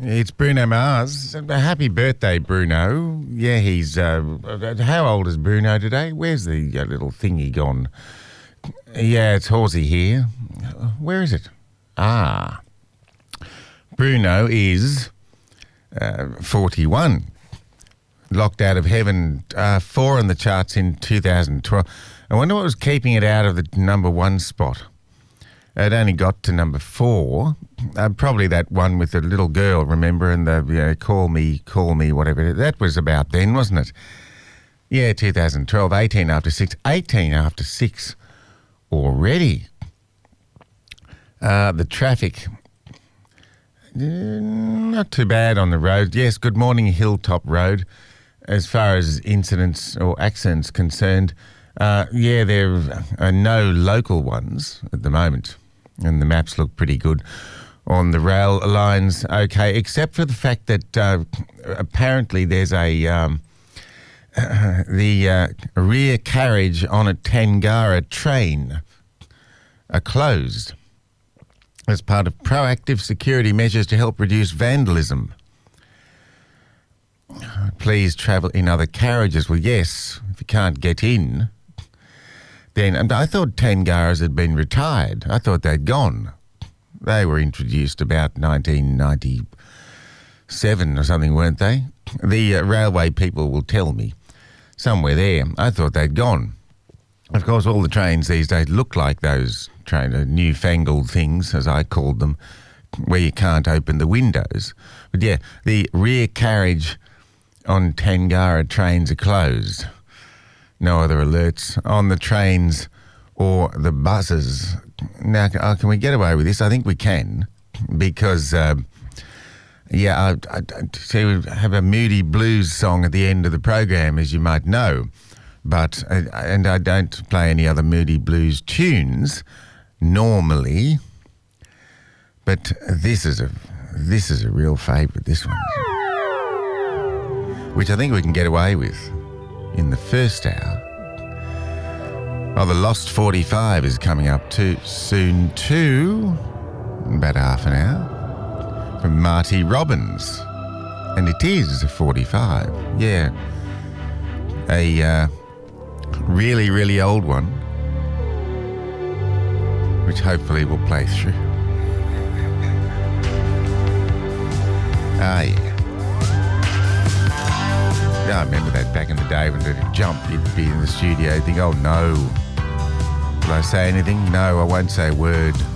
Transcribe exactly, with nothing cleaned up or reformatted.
It's Bruno Mars. Happy birthday, Bruno. Yeah, he's... Uh, how old is Bruno today? Where's the uh, little thingy gone? Yeah, it's Horsey here. Where is it? Ah. Bruno is uh, forty-one. Locked out of heaven, uh, four on the charts in two thousand twelve. I wonder what was keeping it out of the number one spot. It only got to number four. Uh, probably that one with the little girl, remember? And the, you know, call me, call me, whatever. That was about then, wasn't it? Yeah, two thousand twelve, eighteen after six. eighteen after six already. Uh, the traffic, uh, not too bad on the road. Yes, good morning, Hilltop Road. As far as incidents or accidents concerned, uh, yeah, there are no local ones at the moment. And the maps look pretty good on the rail lines, okay, except for the fact that uh, apparently there's a um, uh, the uh, rear carriage on a Tangara train are closed as part of proactive security measures to help reduce vandalism. Please travel in other carriages. Well, yes, if you can't get in... Then and I thought Tangaras had been retired. I thought they'd gone. They were introduced about nineteen ninety-seven or something, weren't they? The uh, railway people will tell me. Somewhere there. I thought they'd gone. Of course, all the trains these days look like those train, uh, newfangled things, as I called them, where you can't open the windows. But yeah, the rear carriage on Tangara trains are closed. No other alerts on the trains or the buses. Now, can we get away with this? I think we can because, uh, yeah, I, I, I we have a moody blues song at the end of the program, as you might know. But, uh, and I don't play any other moody blues tunes normally. But this is a, this is a real favourite, this one. Which I think we can get away with in the first hour. Oh, the Lost forty-five is coming up too soon too. In about half an hour. From Marty Robbins. And it is a forty-five. Yeah. A uh, really, really old one. Which hopefully will play through. Ah, yeah. Yeah, I remember that back in the day when they'd jump, you'd be in the studio, think, oh no. Will I say anything? No, I won't say a word.